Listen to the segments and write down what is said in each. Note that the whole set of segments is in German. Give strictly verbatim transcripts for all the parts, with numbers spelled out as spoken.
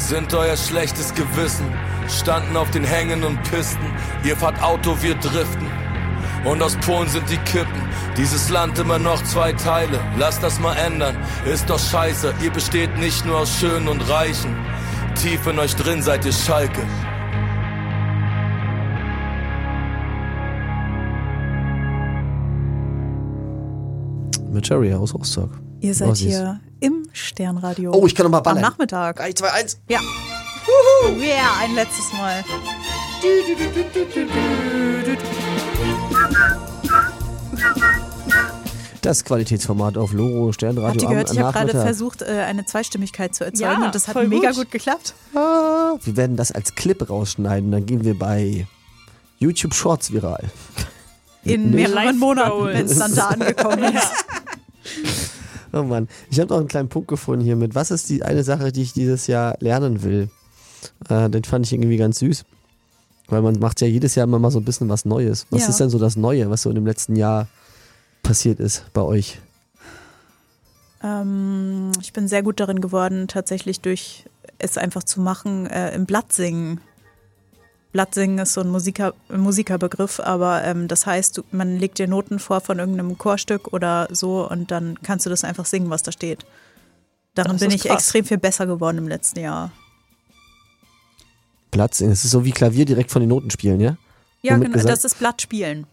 sind euer schlechtes Gewissen. Standen auf den Hängen und Pisten, ihr fahrt Auto, wir driften. Und aus Polen sind die Kippen, dieses Land immer noch zwei Teile. Lasst das mal ändern, ist doch scheiße. Ihr besteht nicht nur aus Schönen und Reichen. Tief in euch drin seid ihr Schalke. Mit Cherry aus Rostock. Ihr seid oh, hier im Sternradio. Oh, ich kann noch mal ballern. Am Nachmittag. drei, zwei, eins. Ja. Wuhu. Yeah, ein letztes Mal. Das Qualitätsformat auf Loro Sternradio. Habt ihr gehört, am ich habe gerade Nachmittag. versucht, eine Zweistimmigkeit zu erzeugen Ja, und das hat voll mega gut. gut geklappt. Ah, wir werden das als Clip rausschneiden. Dann gehen wir bei YouTube Shorts viral. In Nee. mehreren Monaten, wenn es dann da angekommen ist. Oh Mann, ich habe noch einen kleinen Punkt gefunden hier mit. Was ist die eine Sache, die ich dieses Jahr lernen will? Äh, den fand ich irgendwie ganz süß. Weil man macht ja jedes Jahr immer mal so ein bisschen was Neues. Was Ja. ist denn so das Neue, was so in dem letzten Jahr passiert ist bei euch? Ähm, ich bin sehr gut darin geworden, tatsächlich durch es einfach zu machen, äh, im Blatt singen. Blattsingen ist so ein Musiker, Musikerbegriff, aber ähm, das heißt, du, man legt dir Noten vor von irgendeinem Chorstück oder so und dann kannst du das einfach singen, was da steht. Darin Das bin ist ich krass. extrem viel besser geworden im letzten Jahr. Platz, es ist so wie Klavier direkt von den Noten spielen, ja? Ja, Nur mit genau, Gesang? das ist Blattspielen.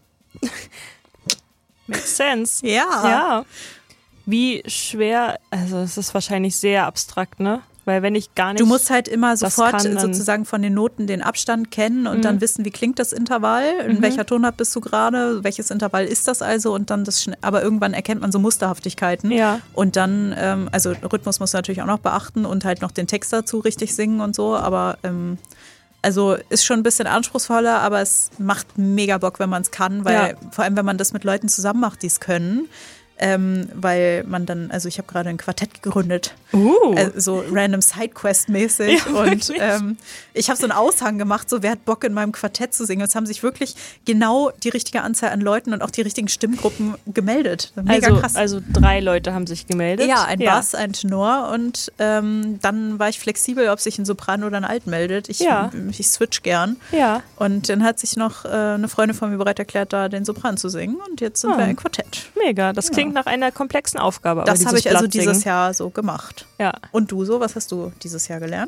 Makes sense. Ja. Ja. Wie schwer, also es ist wahrscheinlich sehr abstrakt, ne? Weil wenn ich gar nicht... Du musst halt immer das sofort kann, dann- sozusagen von den Noten den Abstand kennen und Mhm. dann wissen, wie klingt das Intervall, in Mhm. welcher Tonart bist du gerade, welches Intervall ist das also und dann das schnell, aber irgendwann erkennt man so Musterhaftigkeiten Ja. und dann, ähm, also Rhythmus musst du natürlich auch noch beachten und halt noch den Text dazu richtig singen und so, aber ähm, also ist schon ein bisschen anspruchsvoller, aber es macht mega Bock, wenn man es kann, weil Ja. vor allem, wenn man das mit Leuten zusammen macht, die es können, ähm, weil man dann, also ich habe gerade ein Quartett gegründet. Uh. Äh, so random Sidequest-mäßig. Ja, und wirklich? ähm, ich habe so einen Aushang gemacht, so wer hat Bock in meinem Quartett zu singen. Und es haben sich wirklich genau die richtige Anzahl an Leuten und auch die richtigen Stimmgruppen gemeldet. Mega also, krass. also drei Leute haben sich gemeldet. Ja, ein Bass, ein Tenor und ähm, dann war ich flexibel, ob sich ein Sopran oder ein Alt meldet. Ich, Ja. ich switch gern. Ja. Und dann hat sich noch äh, eine Freundin von mir bereit erklärt, da den Sopran zu singen. Und jetzt sind Ah. wir ein Quartett. Mega. Das klingt nach einer komplexen Aufgabe. aber Das habe dieses ich also Blattsingen. dieses Jahr so gemacht. Ja. Und du so? Was hast du dieses Jahr gelernt?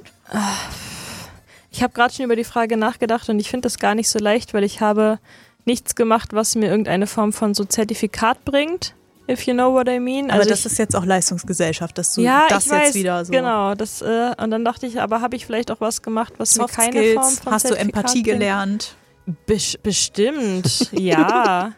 Ich habe gerade schon über die Frage nachgedacht und ich finde das gar nicht so leicht, weil ich habe nichts gemacht, was mir irgendeine Form von so Zertifikat bringt, if you know what I mean. Aber Also das ich, ist jetzt auch Leistungsgesellschaft, dass du ja, das ich jetzt weiß, wieder so. genau. Das, äh, und dann dachte ich, aber habe ich vielleicht auch was gemacht, was Soft mir keine Skills, Form von hast du Zertifikat Empathie bringt? gelernt? Bes- bestimmt, ja.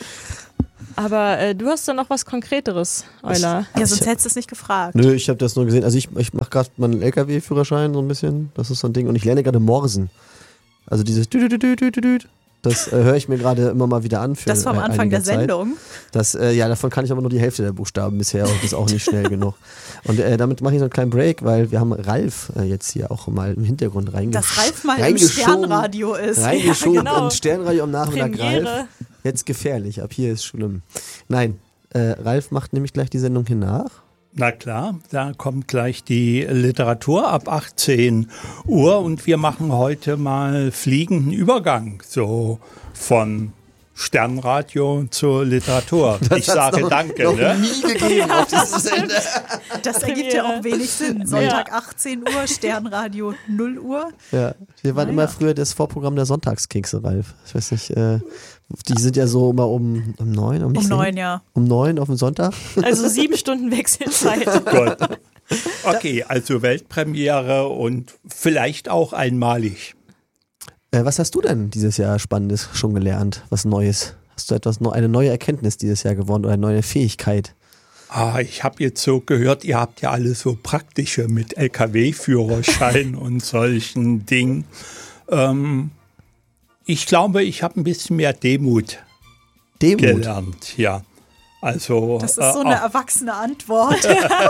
Aber äh, du hast da noch was Konkreteres, Euler. Ja, sonst hättest du es nicht gefragt. Nö, ich habe das nur gesehen. Also ich, ich mache gerade meinen L K W-Führerschein so ein bisschen. Das ist so ein Ding. Und ich lerne gerade Morsen. Also dieses Düdüdüdüdüdüdüd. Das äh, höre ich mir gerade immer mal wieder an. Für, Das war am äh, Anfang einige der Zeit. Sendung. Das, äh, ja, davon kann ich aber nur die Hälfte der Buchstaben bisher. Und das ist auch nicht schnell genug. Und äh, damit mache ich so einen kleinen Break, weil wir haben Ralf äh, jetzt hier auch mal im Hintergrund reingesch- Dass Ralf mal im reingeschoben. Sternradio ist. Reingeschoben Ja, genau. im Sternradio am Nachmittag. Premiere. Ralf, jetzt gefährlich. Ab hier ist schlimm. Nein, äh, Ralf macht nämlich gleich die Sendung hier nach. Na klar, da kommt gleich die Literatur ab achtzehn Uhr und wir machen heute mal fliegenden Übergang, so von Sternradio zur Literatur. Das ich hat's sage noch, danke. noch Ne? nie gegeben auf dieses Sender. Das ergibt ja auch wenig Sinn. Sonntag achtzehn Uhr, Sternradio null Uhr. Ja, wir waren Naja. immer früher das Vorprogramm der Sonntagskekse, Ralf. Ich weiß nicht, äh, die sind ja so immer um, um neun, um, Um zehn? neun, ja. Um neun auf dem Sonntag. Also sieben Stunden Wechselzeit. Gut. Okay, also Weltpremiere und vielleicht auch einmalig. Äh, was hast du denn dieses Jahr Spannendes schon gelernt? Was Neues? Hast du etwas, eine neue Erkenntnis dieses Jahr gewonnen oder eine neue Fähigkeit? Ah, ich habe jetzt so gehört, ihr habt ja alle so praktische mit L K W-Führerschein und solchen Dingen. Ähm, ich glaube, ich habe ein bisschen mehr Demut, Demut. gelernt. Ja, also Das ist so eine äh, erwachsene Antwort.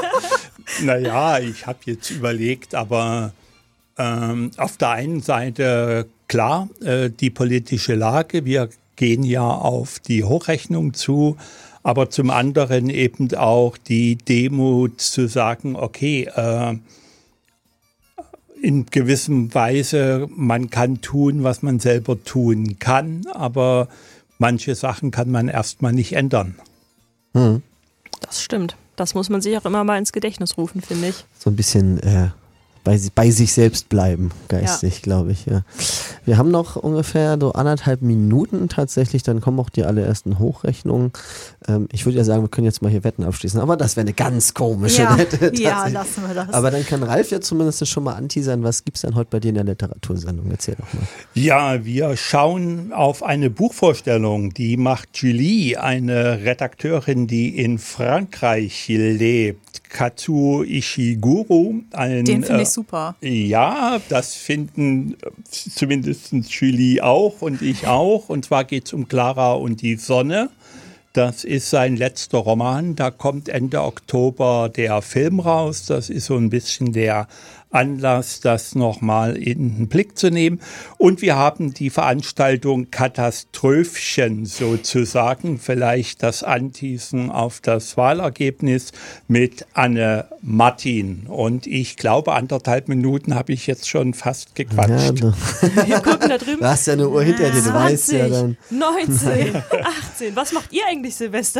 naja, ich habe jetzt überlegt, aber ähm, auf der einen Seite klar, äh, die politische Lage, wir gehen ja auf die Hochrechnung zu, aber zum anderen eben auch die Demut zu sagen, okay, äh, in gewissem Weise, man kann tun, was man selber tun kann, aber manche Sachen kann man erstmal nicht ändern. Hm. Das stimmt. Das muss man sich auch immer mal ins Gedächtnis rufen, finde ich. So ein bisschen äh, bei, bei sich selbst bleiben, geistig, ja. glaube ich. Ja. Wir haben noch ungefähr so anderthalb Minuten tatsächlich, dann kommen auch die allerersten Hochrechnungen. Ähm, ich würde ja sagen, wir können jetzt mal hier Wetten abschließen, aber das wäre eine ganz komische ja, Wette. Ja, lassen wir das. Aber dann kann Ralf ja zumindest schon mal anteasern, was gibt es denn heute bei dir in der Literatursendung? Erzähl doch mal. Ja, wir schauen auf eine Buchvorstellung, die macht Julie, eine Redakteurin, die in Frankreich lebt. Kazuo Ishiguro. Ein, Den finde äh, ich super. Ja, das finden zumindest Julie auch und ich auch. Und zwar geht es um Clara und die Sonne. Das ist sein letzter Roman. Da kommt Ende Oktober der Film raus. Das ist so ein bisschen der Anlass, das nochmal in den Blick zu nehmen. Und wir haben die Veranstaltung Katastrophchen sozusagen, vielleicht das Anteasen auf das Wahlergebnis mit Anne Martin. Und ich glaube, anderthalb Minuten habe ich jetzt schon fast gequatscht. Ja, wir gucken da drüben. Du hast ja eine Uhr hinter dir, du weißt ja dann. neunzehn, achtzehn. Was macht ihr eigentlich, Silvester?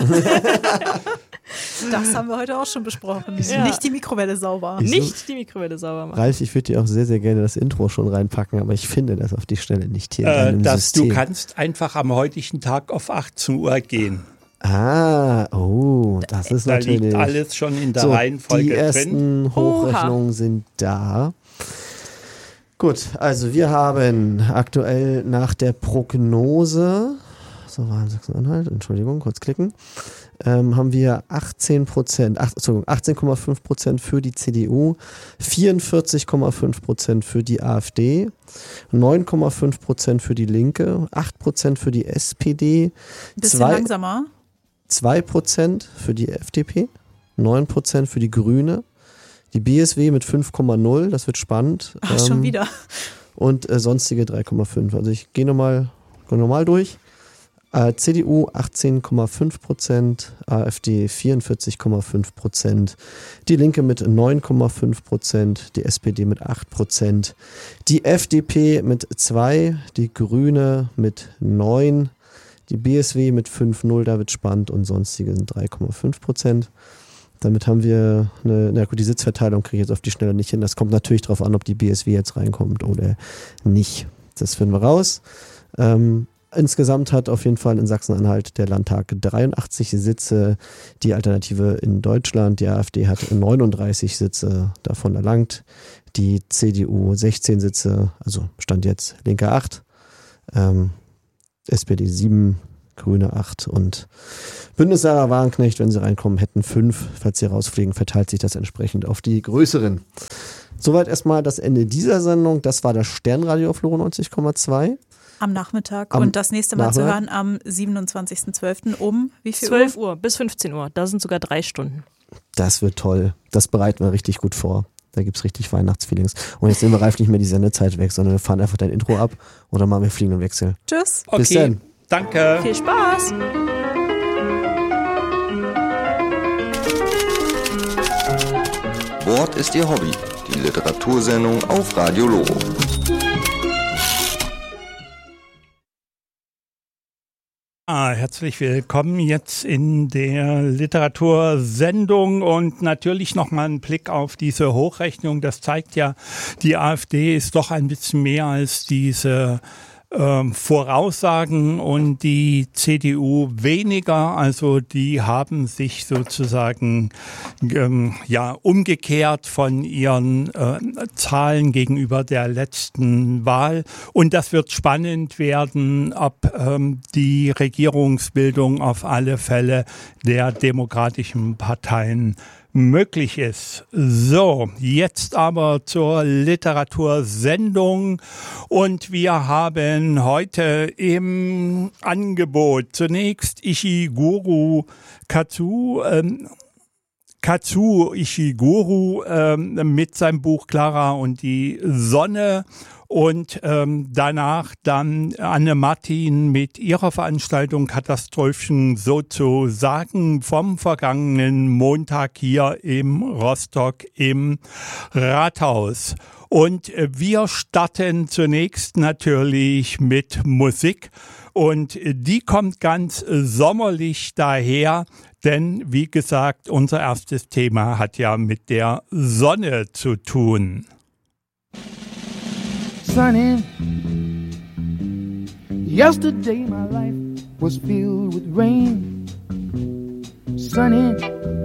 Das haben wir heute auch schon besprochen. Ja. Nicht die Mikrowelle sauber. Ich Nicht die Mikrowelle sauber machen. Ralf, ich würde dir auch sehr, sehr gerne das Intro schon reinpacken, aber ich finde das auf die Stelle nicht hier in Äh, deinem dass System. du kannst einfach am heutigen Tag auf achtzehn Uhr gehen. Ah, oh, das ist Da natürlich... liegt alles schon in der so, Reihenfolge die drin. ersten Hochrechnungen Oha. sind da. Gut, also wir haben aktuell nach der Prognose, so war Sachsen-Anhalt, Entschuldigung, kurz klicken, ähm, haben wir achtzehn Prozent, ach, Entschuldigung, achtzehn Komma fünf Prozent für die C D U, vierundvierzig Komma fünf Prozent für die AfD, neun Komma fünf Prozent für die Linke, acht Prozent für die S P D, Bisschen zwei- langsamer. zwei Prozent für die F D P, neun Prozent für die Grüne, die B S W mit fünf Komma null, das wird spannend. Ach, schon ähm, wieder. Und äh, sonstige drei Komma fünf. Also ich gehe nochmal normal durch. Äh, C D U achtzehn Komma fünf Prozent, AfD vierundvierzig Komma fünf Prozent, die Linke mit neun Komma fünf Prozent, die S P D mit acht Prozent, die F D P mit zwei, die Grüne mit neun, die B S W mit fünf Komma null, da wird spannend, und sonstige sind drei Komma fünf Prozent. Damit haben wir eine, na gut, die Sitzverteilung kriege ich jetzt auf die Schnelle nicht hin. Das kommt natürlich darauf an, ob die B S W jetzt reinkommt oder nicht. Das finden wir raus. Ähm, insgesamt hat auf jeden Fall in Sachsen-Anhalt der Landtag dreiundachtzig Sitze, die Alternative in Deutschland. Die AfD hat neununddreißig Sitze, davon erlangt. Die C D U sechzehn Sitze, also Stand jetzt Linke acht, ähm, S P D sieben, Grüne acht und Bündnis Sarah Wagenknecht, wenn sie reinkommen, hätten fünf. Falls sie rausfliegen, verteilt sich das entsprechend auf die größeren. Soweit erstmal dasEnde dieser Sendung. Das war das Sternradio auf Loro neunzig Komma zwei. Am Nachmittag. Am Und das nächste Mal zu Nachmittag? hören am siebenundzwanzigsten zwölften um wie viel zwölf Uhr? Uhr bis fünfzehn Uhr. Da sind sogar drei Stunden. Das wird toll. Das bereiten wir richtig gut vor. Da gibt es richtig Weihnachtsfeelings. Und jetzt nehmen wir Ralf nicht mehr die Sendezeit weg, sondern wir fahren einfach dein Intro ab oder machen wir fliegenden Wechsel. Tschüss. Bis Okay, dann. danke. Viel Spaß! Wort ist Ihr Hobby. Die Literatursendung auf Radio Loro. Ah, herzlich willkommen jetzt in der Literatursendung und natürlich nochmal ein Blick auf diese Hochrechnung. Das zeigt ja, die AfD ist doch ein bisschen mehr als diese ähm, Voraussagen und die C D U weniger. Also die haben sich sozusagen ähm, ja umgekehrt von ihren äh, Zahlen gegenüber der letzten Wahl. Und das wird spannend werden, ob ähm, die Regierungsbildung auf alle Fälle der demokratischen Parteien möglich ist. So, jetzt aber zur Literatursendung und wir haben heute im Angebot zunächst Ishiguro Kazuo, ähm, Kazuo Ishiguro ähm, mit seinem Buch Clara und die Sonne. Und ähm, danach dann Anne Martin mit ihrer Veranstaltung Katastrophchen sozusagen vom vergangenen Montag hier im Rostock im Rathaus. Und wir starten zunächst natürlich mit Musik. Und die kommt ganz sommerlich daher, denn wie gesagt, unser erstes Thema hat ja mit der Sonne zu tun. Sunny, yesterday my life was filled with rain. Sunny,